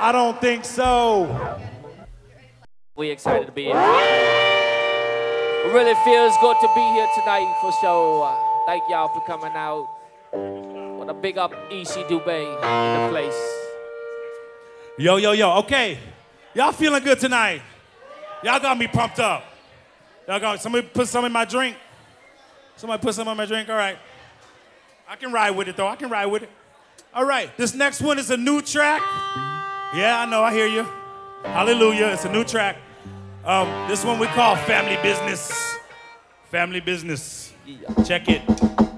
I don't think so. We excited to be here. It really feels good to be here tonight for sure. Thank y'all for coming out. Want to big up EC Dubé in the place. Yo, yo, yo, okay. Y'all feeling good tonight? Y'all got me pumped up. Somebody put some in my drink. Somebody put some in my drink, all right. I can ride with it though, I can ride with it. All right, this next one is a new track. Yeah, I know, I hear you. Hallelujah, it's a new track. This one we call Family Business. Family Business. Yeah. Check it.